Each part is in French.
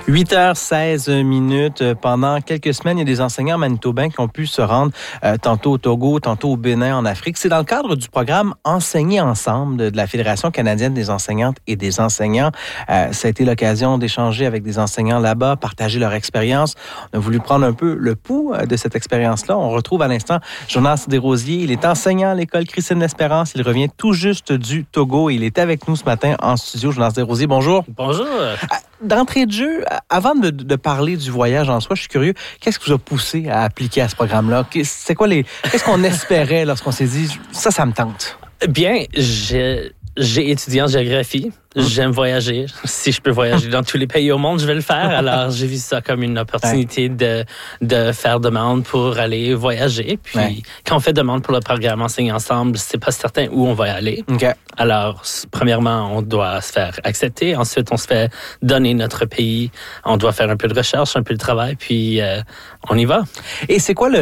8h16. Pendant quelques semaines, il y a des enseignants manitobains qui ont pu se rendre tantôt au Togo, tantôt au Bénin, en Afrique. C'est dans le cadre du programme Enseigner ensemble de la Fédération canadienne des enseignantes et des enseignants. Ça a été l'occasion d'échanger avec des enseignants là-bas, partager leur expérience. On a voulu prendre un peu le pouls de cette expérience-là. On retrouve à l'instant Jonas Desrosiers. Il est enseignant à l'école Christine L'Espérance. Il revient tout juste du Togo. Il est avec nous ce matin en studio. Jonas Desrosiers, bonjour. Bonjour. D'entrée de jeu, avant de parler du voyage en soi, je suis curieux, qu'est-ce qui vous a poussé à appliquer à ce programme-là? Qu'est-ce qu'on espérait lorsqu'on s'est dit, ça me tente? Bien, j'ai étudié en géographie. J'aime voyager. Si je peux voyager dans tous les pays au monde, je vais le faire. Alors, j'ai vu ça comme une opportunité de faire demande pour aller voyager. Puis, quand on fait demande pour le programme Enseigner ensemble, c'est pas certain où on va aller. Okay. Alors, premièrement, on doit se faire accepter. Ensuite, on se fait donner notre pays. On doit faire un peu de recherche, un peu de travail, puis on y va. Et c'est quoi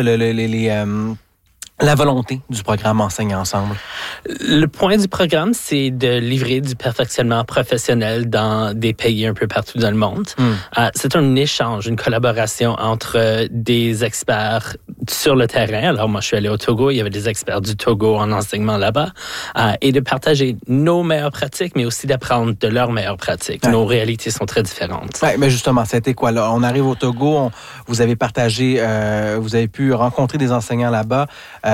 la volonté du programme Enseigner ensemble? Le point du programme, c'est de livrer du perfectionnement professionnel dans des pays un peu partout dans le monde. C'est un échange, une collaboration entre des experts sur le terrain. Alors, moi, je suis allé au Togo, il y avait des experts du Togo en enseignement là-bas, et de partager nos meilleures pratiques, mais aussi d'apprendre de leurs meilleures pratiques. Nos réalités sont très différentes. Oui, mais justement, c'était quoi là? On arrive au Togo, vous avez partagé, vous avez pu rencontrer des enseignants là-bas.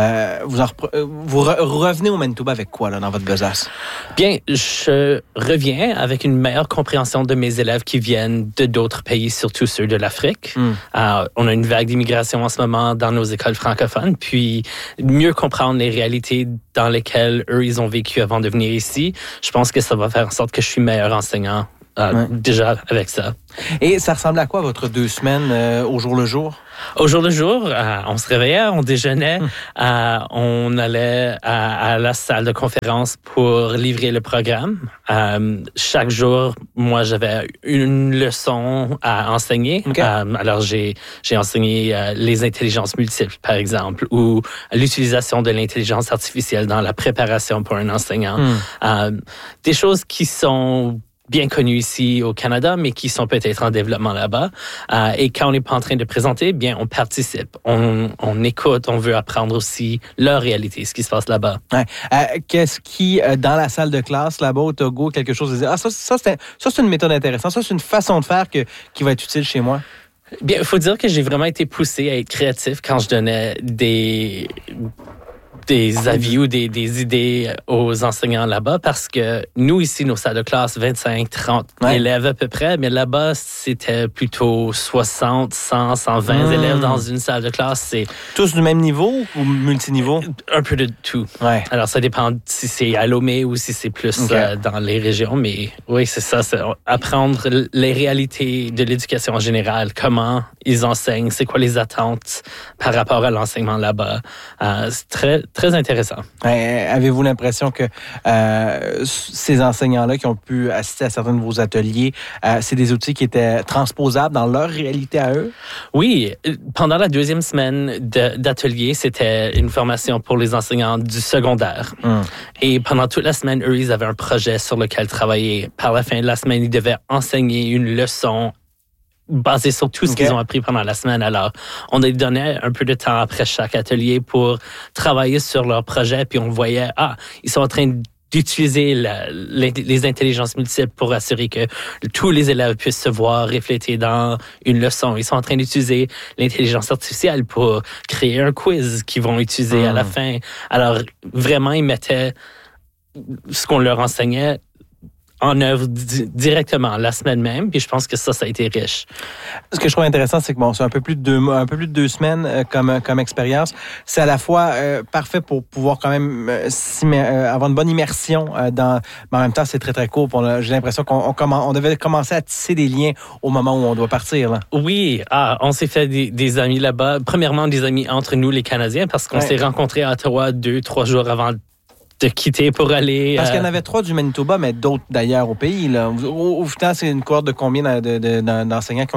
Vous revenez au Manitoba avec quoi là, dans votre besace? Bien, je reviens avec une meilleure compréhension de mes élèves qui viennent de d'autres pays, surtout ceux de l'Afrique. On a une vague d'immigration en ce moment dans nos écoles francophones, puis mieux comprendre les réalités dans lesquelles eux, ils ont vécu avant de venir ici. Je pense que ça va faire en sorte que je suis meilleur enseignant déjà avec ça. Et ça ressemble à quoi votre 2 semaines au jour le jour? Au jour le jour, on se réveillait, on déjeunait, on allait à la salle de conférence pour livrer le programme. Chaque jour, moi, j'avais une leçon à enseigner. Okay. Alors, j'ai enseigné les intelligences multiples, par exemple, ou l'utilisation de l'intelligence artificielle dans la préparation pour un enseignant. Des choses qui sont bien connus ici au Canada, mais qui sont peut-être en développement là-bas. Et quand on n'est pas en train de présenter, bien, on participe, on écoute, on veut apprendre aussi leur réalité, ce qui se passe là-bas. Ouais. Qu'est-ce qui, dans la salle de classe, là-bas au Togo, quelque chose de dire, ça c'est une méthode intéressante, ça c'est une façon de faire qui va être utile chez moi? Bien, il faut dire que j'ai vraiment été poussé à être créatif quand je donnais des avis ou des idées aux enseignants là-bas, parce que nous, ici, nos salles de classe, 25-30 élèves à peu près, mais là-bas, c'était plutôt 60, 100, 120 élèves dans une salle de classe. C'est tous du même niveau ou multiniveau? Un peu de tout. Ouais. Alors, ça dépend si c'est à Lomé ou si c'est plus dans les régions, mais oui, c'est ça, c'est apprendre les réalités de l'éducation en général, comment ils enseignent, c'est quoi les attentes par rapport à l'enseignement là-bas. C'est très intéressant. Avez-vous l'impression que ces enseignants-là qui ont pu assister à certains de vos ateliers, c'est des outils qui étaient transposables dans leur réalité à eux? Oui. Pendant la 2e semaine d'atelier, c'était une formation pour les enseignants du secondaire. Et pendant toute la semaine, eux, ils avaient un projet sur lequel travailler. Par la fin de la semaine, ils devaient enseigner une leçon basé sur tout ce qu'ils ont appris pendant la semaine. Alors, on a donné un peu de temps après chaque atelier pour travailler sur leur projet, puis on voyait, ils sont en train d'utiliser les intelligences multiples pour assurer que tous les élèves puissent se voir reflétés dans une leçon. Ils sont en train d'utiliser l'intelligence artificielle pour créer un quiz qu'ils vont utiliser à la fin. Alors, vraiment, ils mettaient ce qu'on leur enseignait en œuvre directement la semaine même, puis je pense que ça a été riche. Ce que je trouve intéressant, c'est que c'est un peu plus de 2 semaines comme expérience. C'est à la fois parfait pour pouvoir quand même avoir une bonne immersion mais en même temps, c'est très, très court. J'ai l'impression qu'on devait commencer à tisser des liens au moment où on doit partir. Là. Oui, on s'est fait des amis là-bas. Premièrement, des amis entre nous, les Canadiens, parce qu'on s'est rencontrés à Ottawa 2-3 jours avant de quitter pour aller... Parce qu'il y en avait 3 du Manitoba, mais d'autres d'ailleurs au pays. Là. Au final, c'est une cohorte de combien d'enseignants qui ont été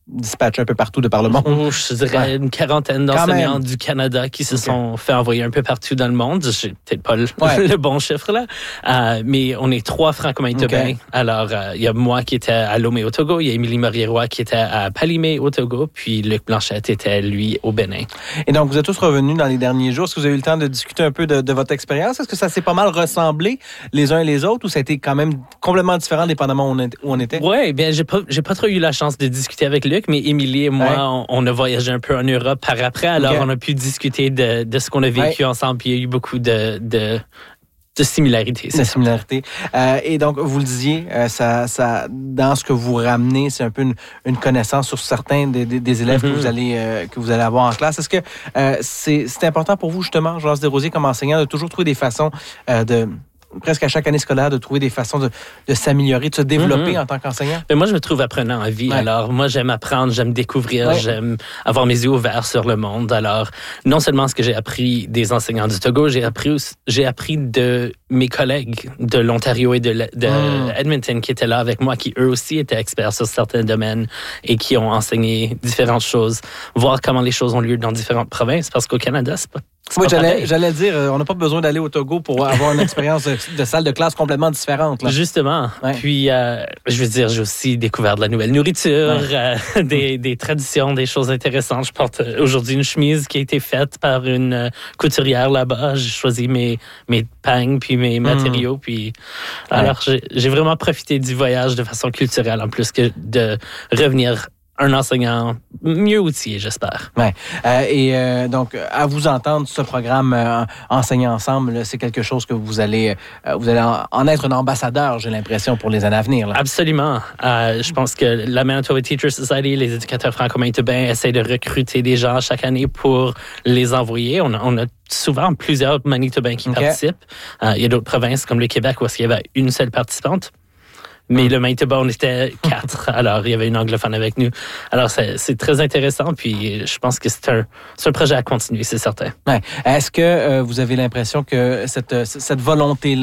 dispatchés un peu partout de par le monde. Je dirais une quarantaine d'enseignants du Canada qui se sont fait envoyer un peu partout dans le monde. J'ai peut-être pas le bon chiffre là, mais on est 3 franco-manitobains. Alors, il y a moi qui était à Lomé au Togo, il y a Émilie Maurier-Roy qui était à Palimé au Togo, puis Luc Blanchette était, lui, au Bénin. Et donc, vous êtes tous revenus dans les derniers jours. Est-ce que vous avez eu le temps de discuter un peu de votre expérience? Est-ce que ça s'est pas mal ressemblé les uns et les autres ou ça a été quand même complètement différent dépendamment où on était? Oui, bien, j'ai pas trop eu la chance de discuter avec Luc, mais Émilie et moi, on a voyagé un peu en Europe par après, alors on a pu discuter de ce qu'on a vécu ensemble, puis il y a eu beaucoup de similarités. De similarités. Et donc, vous le disiez, ça, dans ce que vous ramenez, c'est un peu une connaissance sur certains des élèves que vous allez avoir en classe. Est-ce que c'est important pour vous, justement, Jonas Desrosiers, comme enseignant, de toujours trouver des façons presque à chaque année scolaire, de trouver des façons de s'améliorer, de se développer en tant qu'enseignant? Mais moi, je me trouve apprenant en vie. Alors, moi, j'aime apprendre, j'aime découvrir, j'aime avoir mes yeux ouverts sur le monde. Alors, non seulement ce que j'ai appris des enseignants du Togo, j'ai appris de mes collègues de l'Ontario et de Edmonton qui étaient là avec moi, qui eux aussi étaient experts sur certains domaines et qui ont enseigné différentes choses, voir comment les choses ont lieu dans différentes provinces, parce qu'au Canada, c'est pas oui, j'allais dire, on n'a pas besoin d'aller au Togo pour avoir une expérience de salle de classe complètement différente. Là. Justement. Ouais. Puis, je veux dire, j'ai aussi découvert de la nouvelle nourriture, des traditions, des choses intéressantes. Je porte aujourd'hui une chemise qui a été faite par une couturière là-bas. J'ai choisi mes pagnes puis mes matériaux. Puis, alors, j'ai vraiment profité du voyage de façon culturelle, en plus que de revenir un enseignant mieux outillé, j'espère. Ouais. Donc, à vous entendre, ce programme Enseigner ensemble, là, c'est quelque chose que vous allez en être un ambassadeur, j'ai l'impression, pour les années à venir. Là. Absolument. Je pense que la Manitoba Teachers Society, les éducateurs franco-manitobains essayent de recruter des gens chaque année pour les envoyer. On a souvent plusieurs Manitobains qui participent. Il y a d'autres provinces comme le Québec où il y avait une seule participante. Mais le Manitoba, on était 4. Alors, il y avait une anglophone avec nous. Alors, c'est très intéressant. Puis, je pense que c'est un projet à continuer, c'est certain. Ouais. Est-ce que vous avez l'impression que cette volonté-là